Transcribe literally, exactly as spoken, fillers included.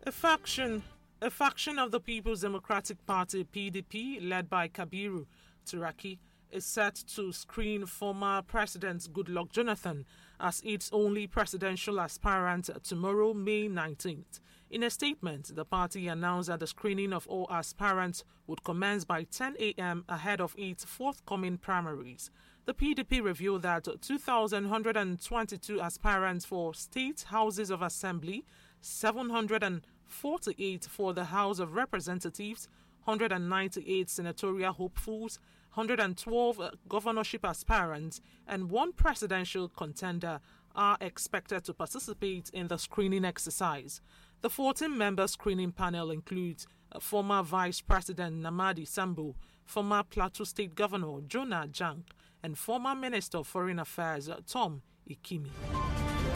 A faction, a faction of the People's Democratic Party (P D P), led by Kabiru Turaki, is set to screen former President Goodluck Jonathan as its only presidential aspirant tomorrow, May nineteenth. In a statement, the party announced that the screening of all aspirants would commence by ten a m ahead of its forthcoming primaries. The P D P revealed that two thousand one hundred twenty-two aspirants for state houses of assembly, seven hundred forty-eight for the House of Representatives, one hundred ninety-eight senatorial hopefuls, one hundred twelve governorship aspirants, and one presidential contender are expected to participate in the screening exercise. The fourteen-member screening panel includes former Vice President Namadi Sambo, former Plateau State Governor Jonah Jank, and former Minister of Foreign Affairs Tom Ikimi.